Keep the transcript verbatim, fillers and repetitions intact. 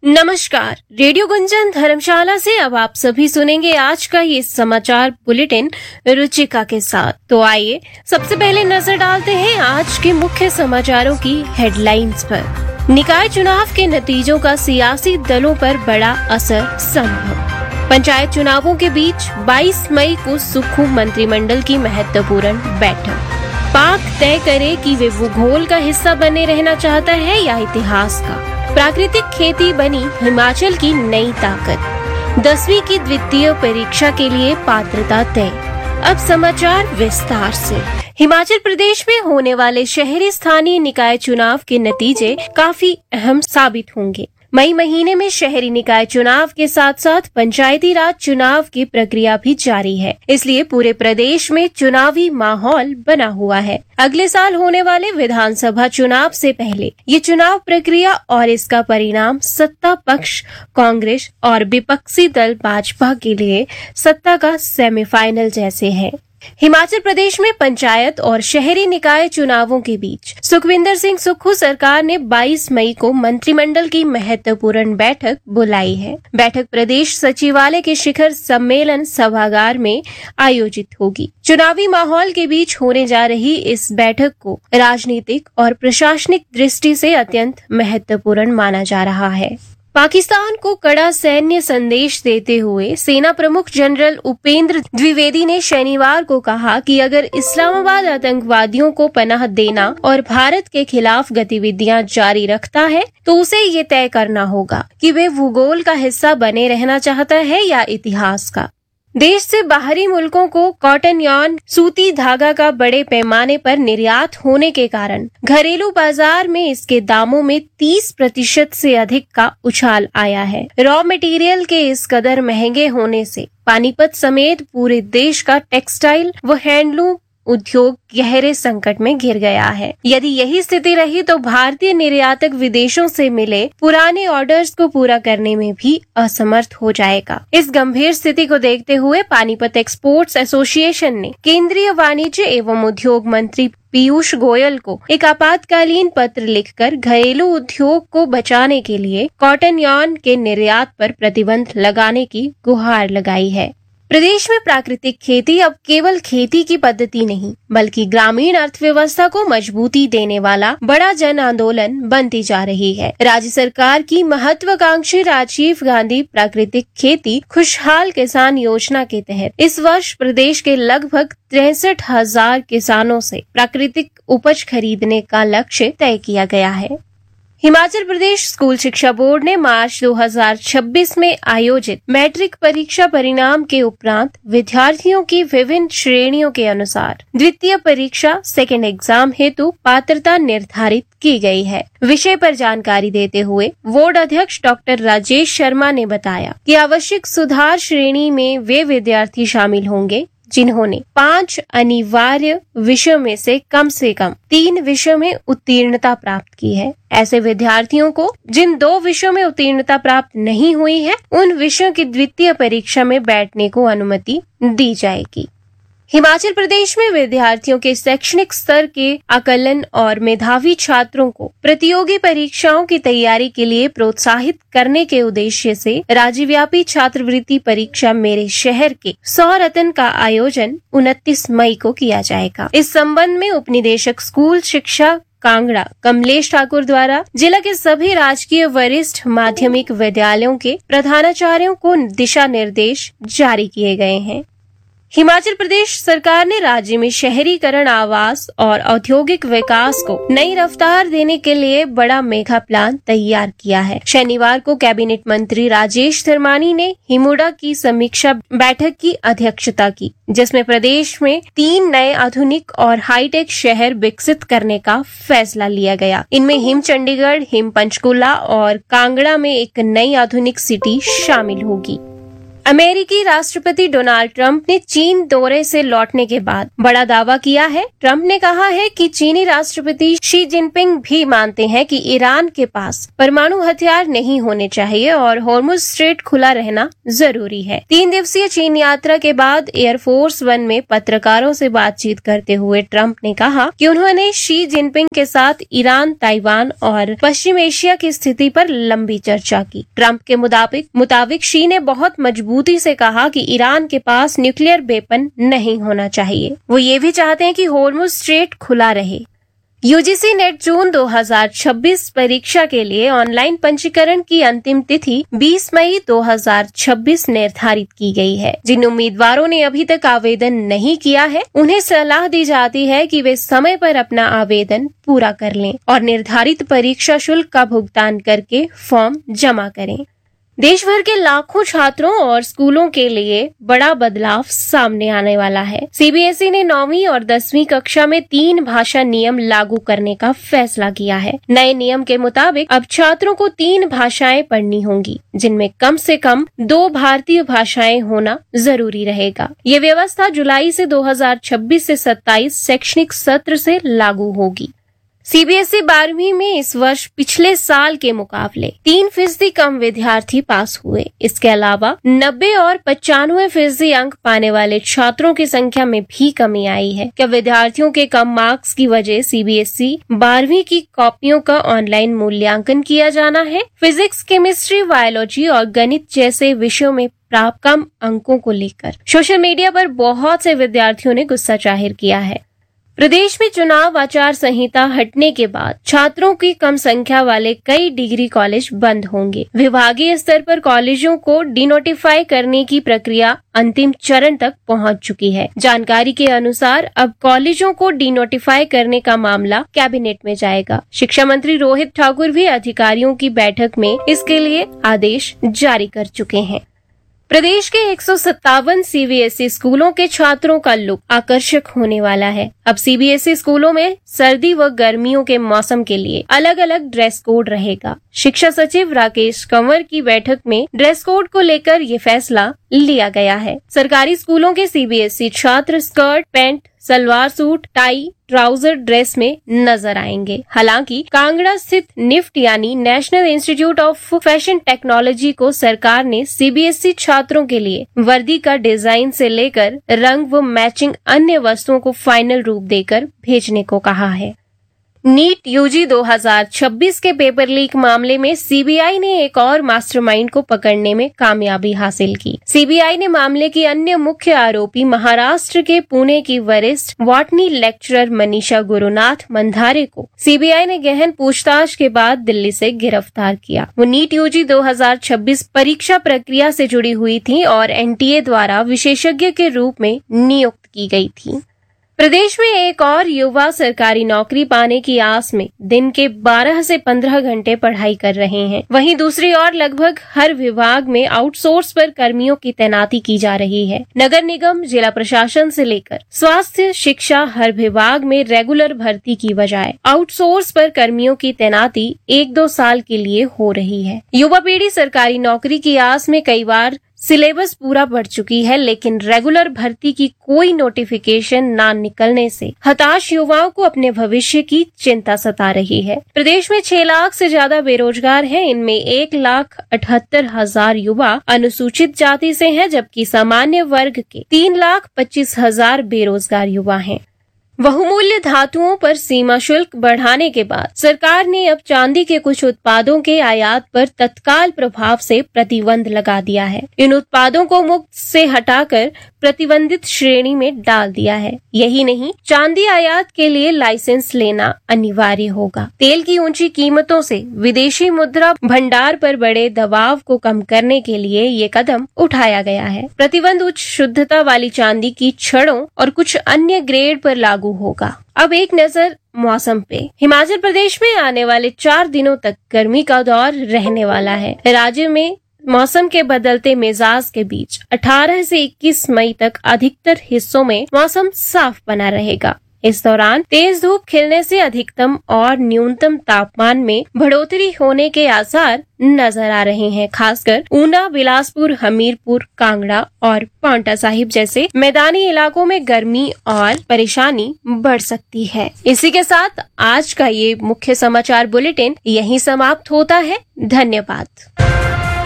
नमस्कार, रेडियो गुंजन धर्मशाला से अब आप सभी सुनेंगे आज का ये समाचार बुलेटिन रुचिका के साथ। तो आइए सबसे पहले नजर डालते हैं आज के मुख्य समाचारों की हेडलाइंस पर। निकाय चुनाव के नतीजों का सियासी दलों पर बड़ा असर संभव। पंचायत चुनावों के बीच बाईस मई को सुक्खू मंत्रिमंडल की महत्वपूर्ण बैठक। पाक तय करे कि वे भूगोल का हिस्सा बने रहना चाहता है या इतिहास का। प्राकृतिक खेती बनी हिमाचल की नई ताकत। दसवीं की द्वितीय परीक्षा के लिए पात्रता तय। अब समाचार विस्तार से। हिमाचल प्रदेश में होने वाले शहरी स्थानीय निकाय चुनाव के नतीजे काफी अहम साबित होंगे। मई महीने में शहरी निकाय चुनाव के साथ साथ पंचायती राज चुनाव की प्रक्रिया भी जारी है, इसलिए पूरे प्रदेश में चुनावी माहौल बना हुआ है। अगले साल होने वाले विधानसभा चुनाव से पहले ये चुनाव प्रक्रिया और इसका परिणाम सत्ता पक्ष कांग्रेस और विपक्षी दल भाजपा के लिए सत्ता का सेमीफाइनल जैसे है। हिमाचल प्रदेश में पंचायत और शहरी निकाय चुनावों के बीच सुखविंदर सिंह सुक्खू सरकार ने बाईस मई को मंत्रिमंडल की महत्वपूर्ण बैठक बुलाई है। बैठक प्रदेश सचिवालय के शिखर सम्मेलन सभागार में आयोजित होगी। चुनावी माहौल के बीच होने जा रही इस बैठक को राजनीतिक और प्रशासनिक दृष्टि से अत्यंत महत्वपूर्ण माना जा रहा है। पाकिस्तान को कड़ा सैन्य संदेश देते हुए सेना प्रमुख जनरल उपेंद्र द्विवेदी ने शनिवार को कहा कि अगर इस्लामाबाद आतंकवादियों को पनाह देना और भारत के खिलाफ गतिविधियां जारी रखता है तो उसे ये तय करना होगा कि वे भूगोल का हिस्सा बने रहना चाहता है या इतिहास का। देश से बाहरी मुल्कों को कॉटन यार्न सूती धागा का बड़े पैमाने पर निर्यात होने के कारण घरेलू बाजार में इसके दामों में तीस प्रतिशत से अधिक का उछाल आया है। रॉ मटेरियल के इस कदर महंगे होने से पानीपत समेत पूरे देश का टेक्सटाइल व हैंडलूम उद्योग गहरे संकट में घिर गया है। यदि यही स्थिति रही तो भारतीय निर्यातक विदेशों से मिले पुराने ऑर्डर्स को पूरा करने में भी असमर्थ हो जाएगा। इस गंभीर स्थिति को देखते हुए पानीपत एक्सपोर्ट्स एसोसिएशन ने केंद्रीय वाणिज्य एवं उद्योग मंत्री पीयूष गोयल को एक आपातकालीन पत्र लिखकर घरेलू उद्योग को बचाने के लिए कॉटन यार्न के निर्यात पर प्रतिबंध लगाने की गुहार लगाई है। प्रदेश में प्राकृतिक खेती अब केवल खेती की पद्धति नहीं बल्कि ग्रामीण अर्थव्यवस्था को मजबूती देने वाला बड़ा जन आंदोलन बनती जा रही है। राज्य सरकार की महत्वाकांक्षी राजीव गांधी प्राकृतिक खेती खुशहाल किसान योजना के तहत इस वर्ष प्रदेश के लगभग तिरसठ हजार किसानों से प्राकृतिक उपज खरीदने का लक्ष्य तय किया गया है। हिमाचल प्रदेश स्कूल शिक्षा बोर्ड ने मार्च दो हज़ार छब्बीस में आयोजित मैट्रिक परीक्षा परिणाम के उपरांत विद्यार्थियों की विभिन्न श्रेणियों के अनुसार द्वितीय परीक्षा सेकेंड एग्जाम हेतु पात्रता निर्धारित की गई है। विषय पर जानकारी देते हुए बोर्ड अध्यक्ष डॉक्टर राजेश शर्मा ने बताया कि आवश्यक सुधार श्रेणी में वे विद्यार्थी शामिल होंगे जिन्होंने पांच अनिवार्य विषयों में से कम से कम तीन विषयों में उत्तीर्णता प्राप्त की है। ऐसे विद्यार्थियों को जिन दो विषयों में उत्तीर्णता प्राप्त नहीं हुई है उन विषयों की द्वितीय परीक्षा में बैठने को अनुमति दी जाएगी। हिमाचल प्रदेश में विद्यार्थियों के शैक्षणिक स्तर के आकलन और मेधावी छात्रों को प्रतियोगी परीक्षाओं की तैयारी के लिए प्रोत्साहित करने के उद्देश्य से राज्यव्यापी छात्रवृत्ति परीक्षा मेरे शहर के सौ रत्न का आयोजन उनतीस मई को किया जाएगा। इस संबंध में उपनिदेशक स्कूल शिक्षा कांगड़ा कमलेश ठाकुर द्वारा जिला के सभी राजकीय वरिष्ठ माध्यमिक विद्यालयों के प्रधानाचार्यों को दिशा निर्देश जारी किए गए हैं। हिमाचल प्रदेश सरकार ने राज्य में शहरीकरण, आवास और औद्योगिक विकास को नई रफ्तार देने के लिए बड़ा मेगा प्लान तैयार किया है। शनिवार को कैबिनेट मंत्री राजेश धर्मानी ने हिमुडा की समीक्षा बैठक की अध्यक्षता की, जिसमें प्रदेश में तीन नए आधुनिक और हाईटेक शहर विकसित करने का फैसला लिया गया। इनमें हिम चंडीगढ़, हिम पंचकुला और कांगड़ा में एक नई आधुनिक सिटी शामिल होगी। अमेरिकी राष्ट्रपति डोनाल्ड ट्रंप ने चीन दौरे से लौटने के बाद बड़ा दावा किया है। ट्रंप ने कहा है कि चीनी राष्ट्रपति शी जिनपिंग भी मानते हैं कि ईरान के पास परमाणु हथियार नहीं होने चाहिए और हॉर्मुज स्ट्रेट खुला रहना जरूरी है। तीन दिवसीय चीन यात्रा के बाद एयरफोर्स वन में पत्रकारों से बातचीत करते हुए ट्रंप ने कहा कि उन्होंने शी जिनपिंग के साथ ईरान, ताइवान और पश्चिम एशिया की स्थिति पर लंबी चर्चा की। ट्रंप के मुताबिक मुताबिक शी ने बहुत मजबूत से कहा कि ईरान के पास न्यूक्लियर वेपन नहीं होना चाहिए। वो ये भी चाहते हैं कि हॉर्मुज स्ट्रेट खुला रहे। यूजीसी नेट जून दो हज़ार छब्बीस परीक्षा के लिए ऑनलाइन पंजीकरण की अंतिम तिथि बीस मई दो हज़ार छब्बीस निर्धारित की गई है। जिन उम्मीदवारों ने अभी तक आवेदन नहीं किया है, उन्हें सलाह दी जाती है कि वे समय पर अपना आवेदन पूरा कर लें और निर्धारित परीक्षा शुल्क का भुगतान करके फॉर्म जमा करें। देश भर के लाखों छात्रों और स्कूलों के लिए बड़ा बदलाव सामने आने वाला है। सीबीएसई ने नौवीं और दसवीं कक्षा में तीन भाषा नियम लागू करने का फैसला किया है। नए नियम के मुताबिक अब छात्रों को तीन भाषाएं पढ़नी होंगी, जिनमें कम से कम दो भारतीय भाषाएं होना जरूरी रहेगा। ये व्यवस्था जुलाई से दो हज़ार छब्बीस से सत्ताईस शैक्षणिक सत्र से लागू होगी। सीबीएसई बारहवीं में इस वर्ष पिछले साल के मुकाबले तीन फीसदी कम विद्यार्थी पास हुए। इसके अलावा नब्बे और पचानवे फीसदी अंक पाने वाले छात्रों की संख्या में भी कमी आई है। क्या विद्यार्थियों के कम मार्क्स की वजह सीबीएसई बारहवीं की कॉपियों का ऑनलाइन मूल्यांकन किया जाना है? फिजिक्स, केमिस्ट्री, बायोलॉजी और गणित जैसे विषयों में प्राप्त कम अंकों को लेकर सोशल मीडिया पर बहुत से विद्यार्थियों ने गुस्सा जाहिर किया है। प्रदेश में चुनाव आचार संहिता हटने के बाद छात्रों की कम संख्या वाले कई डिग्री कॉलेज बंद होंगे। विभागीय स्तर पर कॉलेजों को डिनोटिफाई करने की प्रक्रिया अंतिम चरण तक पहुंच चुकी है। जानकारी के अनुसार अब कॉलेजों को डिनोटिफाई करने का मामला कैबिनेट में जाएगा। शिक्षा मंत्री रोहित ठाकुर भी अधिकारियों की बैठक में इसके लिए आदेश जारी कर चुके हैं। प्रदेश के एक सौ सत्तावन सीबीएसई स्कूलों के छात्रों का लुक आकर्षक होने वाला है। अब सीबीएसई स्कूलों में सर्दी व गर्मियों के मौसम के लिए अलग अलग ड्रेस कोड रहेगा। शिक्षा सचिव राकेश कंवर की बैठक में ड्रेस कोड को लेकर ये फैसला लिया गया है। सरकारी स्कूलों के सीबीएसई छात्र skirt, pant, salwar suit, tie, trouser dress में नजर आएंगे। हालांकि कांगड़ा स्थित निफ्ट यानी national institute of fashion technology को सरकार ने सीबीएसई छात्रों के लिए वर्दी का डिजाइन से लेकर रंग व मैचिंग अन्य वस्तुओं को फाइनल रूप देकर भेजने को कहा है। नीट यूजी दो हज़ार छब्बीस के पेपर लीक मामले में सीबीआई ने एक और मास्टरमाइंड को पकड़ने में कामयाबी हासिल की। सीबीआई ने मामले की अन्य मुख्य आरोपी महाराष्ट्र के पुणे की वरिष्ठ बॉटनी लेक्चरर मनीषा गुरुनाथ मंधारे को सीबीआई ने गहन पूछताछ के बाद दिल्ली से गिरफ्तार किया। वो नीट यूजी दो हज़ार छब्बीस परीक्षा प्रक्रिया से जुड़ी हुई थी और एनटीए द्वारा विशेषज्ञ के रूप में नियुक्त की गई थी। प्रदेश में एक और युवा सरकारी नौकरी पाने की आस में दिन के बारह से पंद्रह घंटे पढ़ाई कर रहे हैं। वहीं दूसरी ओर लगभग हर विभाग में आउटसोर्स पर कर्मियों की तैनाती की जा रही है। नगर निगम, जिला प्रशासन से लेकर स्वास्थ्य, शिक्षा, हर विभाग में रेगुलर भर्ती की बजाय आउटसोर्स पर कर्मियों की तैनाती एक दो साल के लिए हो रही है। युवा पीढ़ी सरकारी नौकरी की आस में कई बार सिलेबस पूरा पढ़ चुकी है, लेकिन रेगुलर भर्ती की कोई नोटिफिकेशन ना निकलने से हताश युवाओं को अपने भविष्य की चिंता सता रही है। प्रदेश में छह लाख से ज्यादा बेरोजगार हैं। इनमें एक लाख अठहत्तर हजार युवा अनुसूचित जाति से हैं, जबकि सामान्य वर्ग के तीन लाख पच्चीस हजार बेरोजगार युवा हैं। बहुमूल्य धातुओं पर सीमा शुल्क बढ़ाने के बाद सरकार ने अब चांदी के कुछ उत्पादों के आयात पर तत्काल प्रभाव से प्रतिबंध लगा दिया है। इन उत्पादों को मुक्त से हटाकर प्रतिबंधित श्रेणी में डाल दिया है। यही नहीं, चांदी आयात के लिए लाइसेंस लेना अनिवार्य होगा। तेल की ऊंची कीमतों से विदेशी मुद्रा भंडार पर बड़े दबाव को कम करने के लिए ये कदम उठाया गया है। प्रतिबंध उच्च शुद्धता वाली चांदी की छड़ों और कुछ अन्य ग्रेड पर लागू होगा। अब एक नजर मौसम पे। हिमाचल प्रदेश में आने वाले चार दिनों तक गर्मी का दौर रहने वाला है। राज्य में मौसम के बदलते मिजाज के बीच अठारह से इक्कीस मई तक अधिकतर हिस्सों में मौसम साफ बना रहेगा। इस दौरान तेज धूप खिलने से अधिकतम और न्यूनतम तापमान में बढ़ोतरी होने के आसार नजर आ रहे हैं। खासकर ऊना, बिलासपुर, हमीरपुर, कांगड़ा और पांवटा साहिब जैसे मैदानी इलाकों में गर्मी और परेशानी बढ़ सकती है। इसी के साथ आज का ये मुख्य समाचार बुलेटिन यहीं समाप्त होता है। धन्यवाद।